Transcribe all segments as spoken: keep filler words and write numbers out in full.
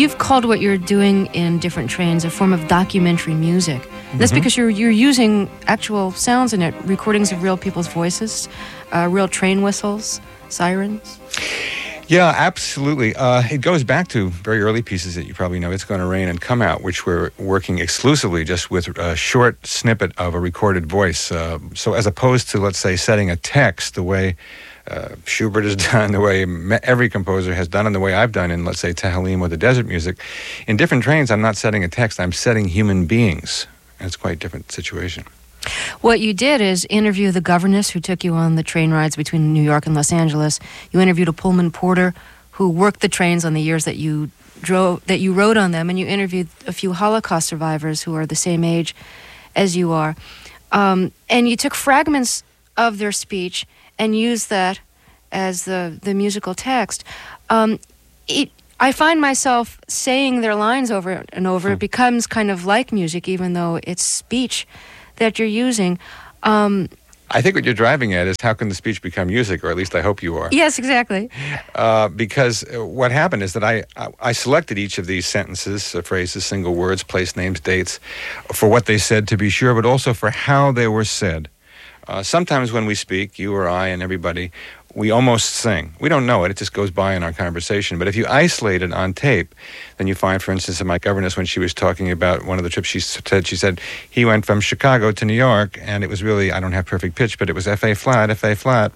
You've called what you're doing in Different Trains a form of documentary music. Mm-hmm. That's because you're you're using actual sounds in it, recordings of real people's voices, uh, real train whistles, sirens. Yeah, absolutely. Uh, it goes back to very early pieces that you probably know, It's Gonna Rain and Come Out, which were working exclusively just with a short snippet of a recorded voice. Uh, so as opposed to, let's say, setting a text the way uh, Schubert has done, the way every composer has done, and the way I've done in, let's say, Tehillim or the desert music, in Different Trains, I'm not setting a text, I'm setting human beings. And it's quite a different situation. What you did is interview the governess who took you on the train rides between New York and Los Angeles. You interviewed a Pullman porter who worked the trains on the years that you drove, that you rode on them, and you interviewed a few Holocaust survivors who are the same age as you are. Um, and you took fragments of their speech and used that as the, the musical text. Um, it, I find myself saying their lines over and over. Hmm. It becomes kind of like music, even though it's speech that you're using. Um, I think what you're driving at is how can the speech become music, or at least I hope you are. Yes, exactly. Uh, because what happened is that I, I selected each of these sentences, uh, phrases, single words, place names, dates, for what they said, to be sure, but also for how they were said. Uh, sometimes when we speak, you or I and everybody, we almost sing. We don't know it. It just goes by in our conversation. But if you isolate it on tape, then you find, for instance, in my governess, when she was talking about one of the trips, she said, she said, he went from Chicago to New York, and it was really, I don't have perfect pitch, but it was F A flat, F A flat.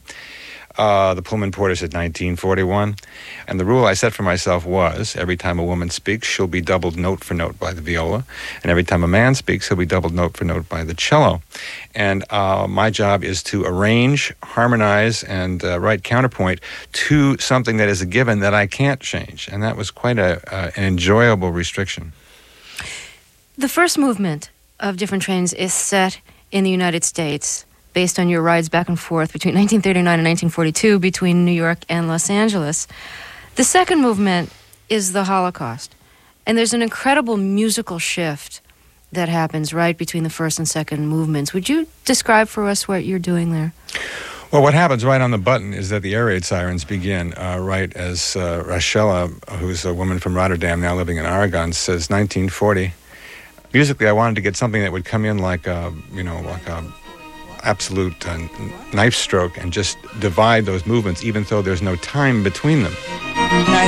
Uh, the Pullman porter said nineteen forty-one. And the rule I set for myself was, every time a woman speaks, she'll be doubled note for note by the viola. And every time a man speaks, he'll be doubled note for note by the cello. And uh, my job is to arrange, harmonize, and uh, write counterpoint to something that is a given that I can't change. And that was quite a, uh, an enjoyable restriction. The first movement of Different Trains is set in the United States, based on your rides back and forth between nineteen thirty-nine and nineteen forty-two between New York and Los Angeles. The second movement is the Holocaust. And there's an incredible musical shift that happens right between the first and second movements. Would you describe for us what you're doing there? Well, what happens right on the button is that the air raid sirens begin uh, right as uh, Rachela, who's a woman from Rotterdam, now living in Oregon, says nineteen forty. Musically, I wanted to get something that would come in like a, you know, like a absolute uh, knife stroke and just divide those movements, even though there's no time between them.